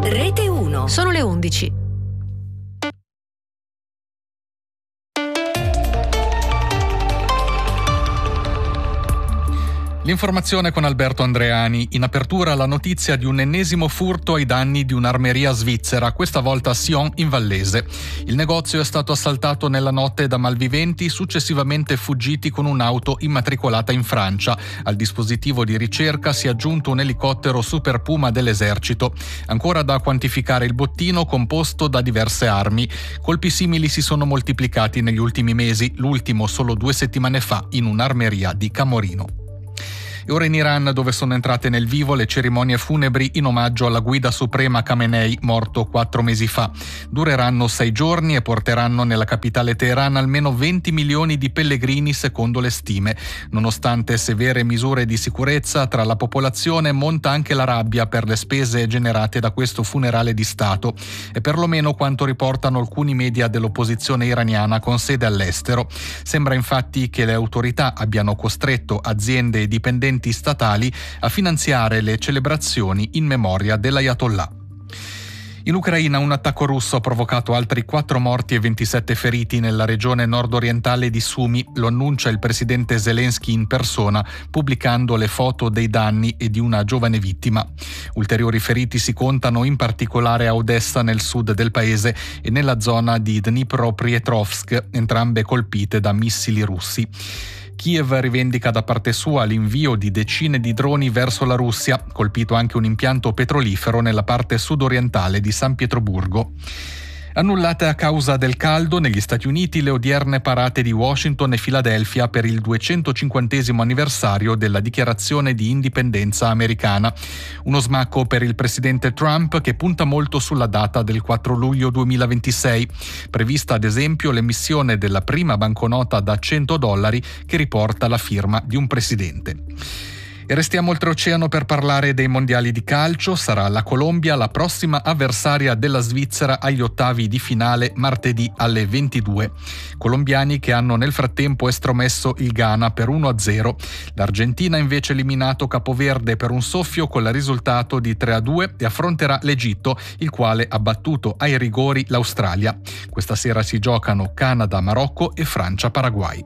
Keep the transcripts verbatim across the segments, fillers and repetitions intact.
Rete uno. Sono le undici. L'informazione con Alberto Andreani. In apertura la notizia di un ennesimo furto ai danni di un'armeria svizzera, questa volta a Sion in Vallese. Il negozio è stato assaltato nella notte da malviventi, successivamente fuggiti con un'auto immatricolata in Francia. Al dispositivo di ricerca si è aggiunto un elicottero Super Puma dell'esercito. Ancora da quantificare il bottino composto da diverse armi. Colpi simili si sono moltiplicati negli ultimi mesi, l'ultimo solo due settimane fa in un'armeria di Camorino. E ora in Iran, dove sono entrate nel vivo le cerimonie funebri in omaggio alla guida suprema Khamenei, morto quattro mesi fa. Dureranno sei giorni e porteranno nella capitale Teheran almeno venti milioni di pellegrini secondo le stime. Nonostante severe misure di sicurezza, tra la popolazione monta anche la rabbia per le spese generate da questo funerale di Stato. E perlomeno quanto riportano alcuni media dell'opposizione iraniana con sede all'estero. Sembra infatti che le autorità abbiano costretto aziende e dipendenti statali a finanziare le celebrazioni in memoria dell'Ayatollah. In Ucraina un attacco russo ha provocato altri quattro morti e ventisette feriti nella regione nord-orientale di Sumy, lo annuncia il presidente Zelensky in persona, pubblicando le foto dei danni e di una giovane vittima. Ulteriori feriti si contano in particolare a Odessa nel sud del paese e nella zona di Dnipropetrovsk, entrambe colpite da missili russi. Kiev rivendica da parte sua l'invio di decine di droni verso la Russia, colpito anche un impianto petrolifero nella parte sudorientale di San Pietroburgo. Annullate a causa del caldo negli Stati Uniti le odierne parate di Washington e Filadelfia per il duecentocinquantesimo anniversario della dichiarazione di indipendenza americana. Uno smacco per il presidente Trump che punta molto sulla data del quattro luglio duemilaventisei, prevista ad esempio l'emissione della prima banconota da cento dollari che riporta la firma di un presidente. E restiamo oltreoceano per parlare dei mondiali di calcio. Sarà la Colombia la prossima avversaria della Svizzera agli ottavi di finale martedì alle ventidue. Colombiani che hanno nel frattempo estromesso il Ghana per uno a zero. L'Argentina ha invece eliminato Capoverde per un soffio con il risultato di tre a due e affronterà l'Egitto, il quale ha battuto ai rigori l'Australia. Questa sera si giocano Canada, Marocco e Francia, Paraguay.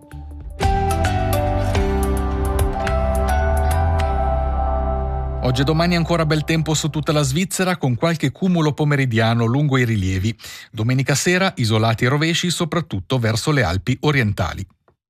Oggi e domani ancora bel tempo su tutta la Svizzera, con qualche cumulo pomeridiano lungo i rilievi. Domenica sera isolati e rovesci soprattutto verso le Alpi orientali.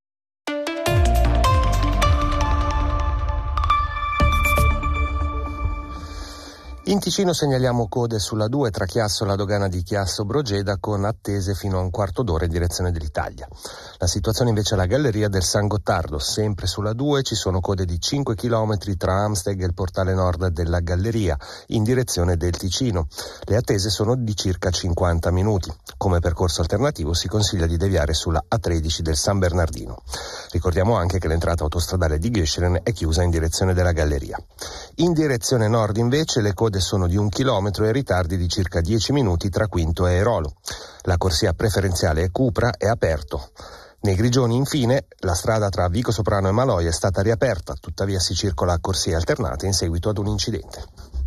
In Ticino segnaliamo code sulla due tra Chiasso e la dogana di Chiasso-Brogeda con attese fino a un quarto d'ora in direzione dell'Italia. La situazione invece alla galleria del San Gottardo, sempre sulla due ci sono code di cinque chilometri tra Amsteg e il portale nord della galleria in direzione del Ticino. Le attese sono di circa cinquanta minuti. Come percorso alternativo si consiglia di deviare sulla A tredici del San Bernardino. Ricordiamo anche che l'entrata autostradale di Göscheren è chiusa in direzione della galleria. In direzione nord invece le code sono di un chilometro e ritardi di circa dieci minuti tra Quinto e Erolo. La corsia preferenziale Cupra è aperto. Nei Grigioni, infine, la strada tra Vico Soprano e Maloi è stata riaperta, tuttavia si circola a corsie alternate in seguito ad un incidente.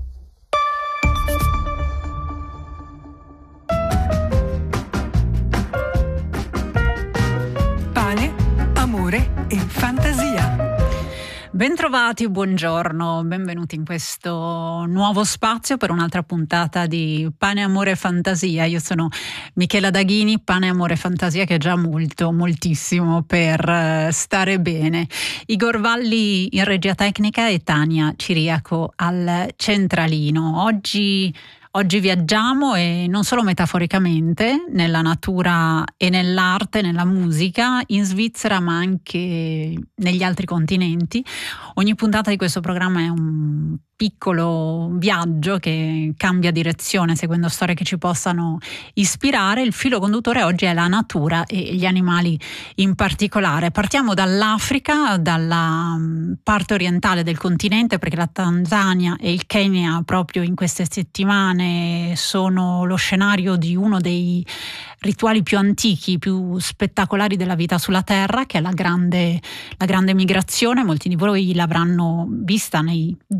Pane, amore e fantasia. Bentrovati, buongiorno, benvenuti in questo nuovo spazio per un'altra puntata di Pane, Amore e Fantasia. Io sono Michela Daghini, Pane, Amore e Fantasia, che è già molto, moltissimo per stare bene. Igor Valli in regia tecnica e Tania Ciriaco al centralino. Oggi... Oggi viaggiamo e non solo metaforicamente nella natura e nell'arte, nella musica, in Svizzera ma anche negli altri continenti. Ogni puntata di questo programma è un piccolo viaggio che cambia direzione seguendo storie che ci possano ispirare. Il filo conduttore oggi è la natura e gli animali in particolare. Partiamo dall'Africa, dalla parte orientale del continente, perché la Tanzania e il Kenya proprio in queste settimane sono lo scenario di uno dei rituali più antichi, più spettacolari della vita sulla Terra, che è la grande, la grande migrazione. Molti di voi l'avranno vista nei documentari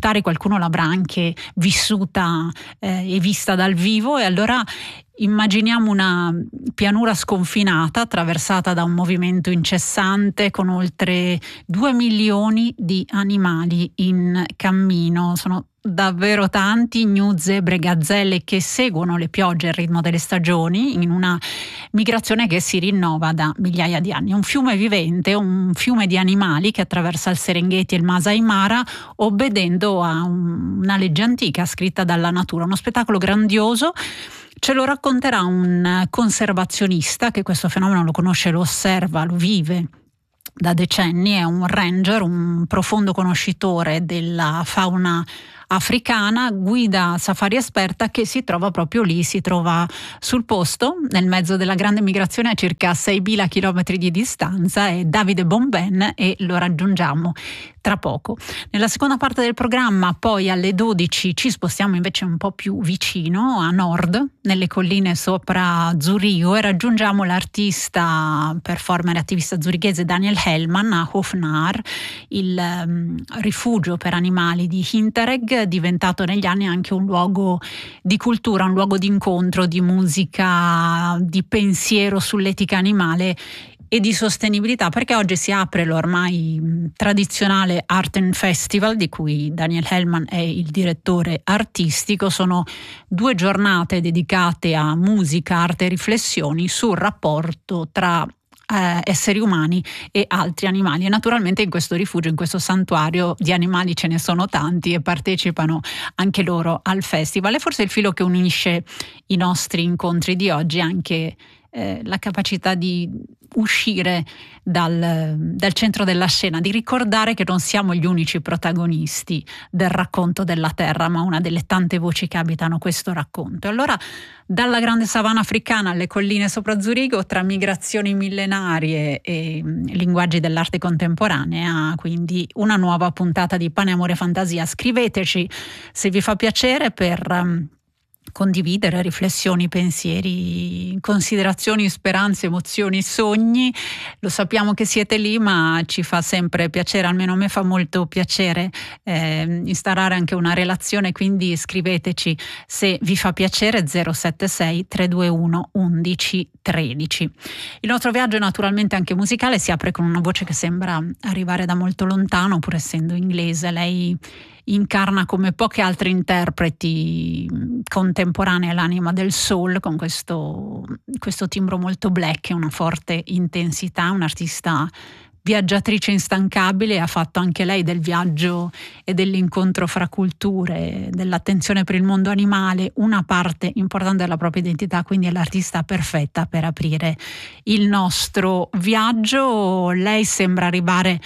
raccontare, qualcuno l'avrà anche vissuta eh, e vista dal vivo, e allora immaginiamo una pianura sconfinata attraversata da un movimento incessante con oltre due milioni di animali in cammino. Sono davvero tanti, gnu, zebre, gazzelle che seguono le piogge e il ritmo delle stagioni in una migrazione che si rinnova da migliaia di anni. Un fiume vivente, un fiume di animali che attraversa il Serengeti e il Masai Mara obbedendo a un, una legge antica scritta dalla natura, uno spettacolo grandioso. Ce lo racconterà un conservazionista che questo fenomeno lo conosce, lo osserva, lo vive da decenni, è un ranger, un profondo conoscitore della fauna africana, guida safari esperta che si trova proprio lì, si trova sul posto nel mezzo della grande migrazione a circa seimila chilometri di distanza. È Davide Bomben e lo raggiungiamo tra poco. Nella seconda parte del programma, poi alle dodici, ci spostiamo invece un po' più vicino, a nord, nelle colline sopra Zurigo, e raggiungiamo l'artista, performer e attivista zurighese Daniel Hellman a Hofnar, il um, rifugio per animali di Hintereg, diventato negli anni anche un luogo di cultura, un luogo di incontro, di musica, di pensiero sull'etica animale e di sostenibilità, perché oggi si apre l'ormai tradizionale Arten Festival, di cui Daniel Hellman è il direttore artistico. Sono due giornate dedicate a musica, arte e riflessioni sul rapporto tra Eh, esseri umani e altri animali, e naturalmente in questo rifugio, in questo santuario di animali ce ne sono tanti e partecipano anche loro al festival. E forse il filo che unisce i nostri incontri di oggi è anche eh, la capacità di uscire dal, dal centro della scena, di ricordare che non siamo gli unici protagonisti del racconto della terra, ma una delle tante voci che abitano questo racconto. E allora, dalla grande savana africana alle colline sopra Zurigo, tra migrazioni millenarie e linguaggi dell'arte contemporanea, quindi una nuova puntata di Pane, Amore e Fantasia. Scriveteci se vi fa piacere per um, condividere riflessioni, pensieri, considerazioni, speranze, emozioni, sogni. Lo sappiamo che siete lì, ma ci fa sempre piacere, almeno a me fa molto piacere eh, instaurare anche una relazione, quindi scriveteci se vi fa piacere. Zero sette sei tre due uno undici tredici. Il nostro viaggio naturalmente anche musicale si apre con una voce che sembra arrivare da molto lontano, pur essendo inglese. Lei incarna come poche altre interpreti contemporanee l'anima del soul, con questo, questo timbro molto black e una forte intensità, un'artista viaggiatrice instancabile. Ha fatto anche lei del viaggio e dell'incontro fra culture, dell'attenzione per il mondo animale, una parte importante della propria identità, quindi è l'artista perfetta per aprire il nostro viaggio. Lei sembra arrivare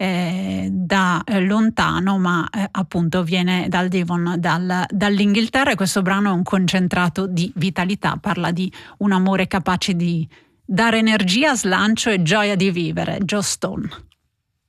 eh, da eh, lontano, ma eh, appunto viene dal Devon, dal, dall'Inghilterra, e questo brano è un concentrato di vitalità, parla di un amore capace di dare energia, slancio e gioia di vivere. Joss Stone.